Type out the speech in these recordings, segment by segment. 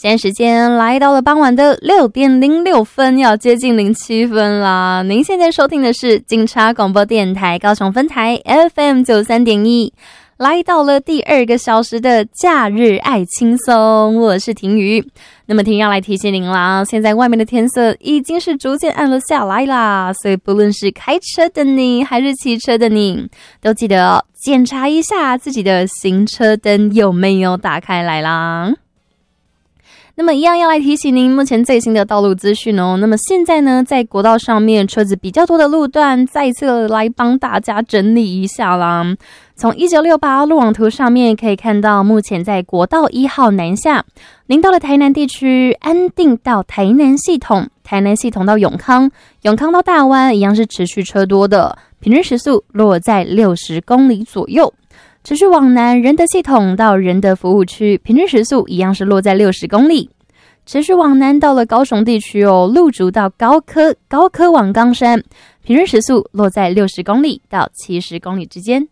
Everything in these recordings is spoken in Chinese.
现在时间来到了傍晚的6点06分，要接近07分啦。您现在收听的是警察广播电台高雄分台 FM 93.1，来到了第2个小时的假日爱轻松，我是婷瑜。那么婷要来提醒您啦，现在外面的天色已经是逐渐暗了下来啦，所以不论是开车的你还是骑车的你，都记得检查一下自己的行车灯有没有打开来啦。那么一样要来提醒您目前最新的道路资讯哦。那么现在呢，在国道上面车子比较多的路段，再一次来帮大家整理一下啦。从1968路网图上面可以看到，目前在国道1号南下，您到了台南地区，安定到台南系统，台南系统到永康，永康到大湾一样是持续车多的，平均时速落在60公里左右。持续往南，仁德系统到仁德服务区，平均时速一样是落在60公里。持续往南到了高雄地区哦，路竹到高科，高科往冈山，平均时速落在60公里到70公里之间。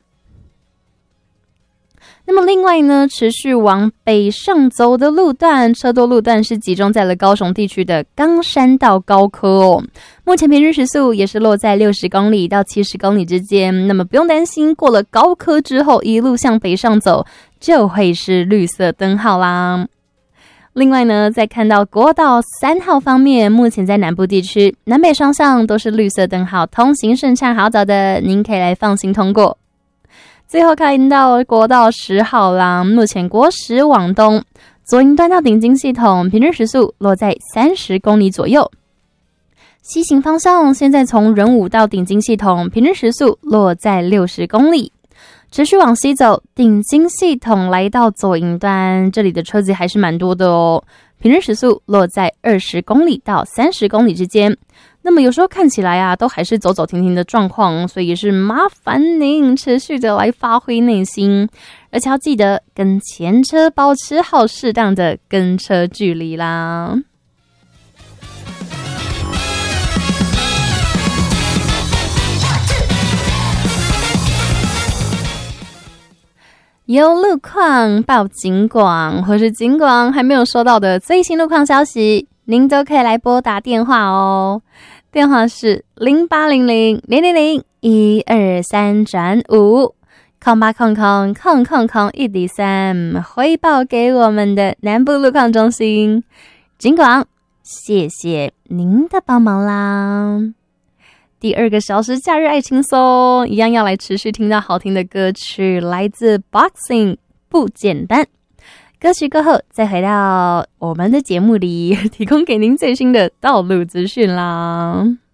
那么另外呢，持续往北上走的路段，车多路段是集中在了高雄地区的冈山到高科哦。目前平均时速也是落在60公里到70公里之间。那么不用担心，过了高科之后，一路向北上走，就会是绿色灯号啦。另外呢，在看到国道3号方面，目前在南部地区，南北双向都是绿色灯号，通行顺畅好走的，您可以来放心通过。最后看到国道10号啦，目前国10往东，左营端到顶金系统，平均时速落在30公里左右。西行方向，现在从仁武到顶金系统，平均时速落在60公里。持续往西走，顶金系统来到左营端，这里的车子还是蛮多的哦，平均时速落在20公里到30公里之间。那么有时候看起来啊，都还是走走停停的状况，所以也是麻烦您持续的来发挥内心，而且要记得跟前车保持好适当的跟车距离啦。有路况报警广，或是警广还没有收到的最新路况消息，您都可以来拨打电话哦。电话是0800-000-123-5 0800-000-123，回报给我们的南部路况中心。警广，谢谢您的帮忙啦。第2个小时假日爱轻松，一样要来持续听到好听的歌曲，来自 Boxing 不简单。歌曲过后再回到我们的节目里，提供给您最新的道路资讯啦。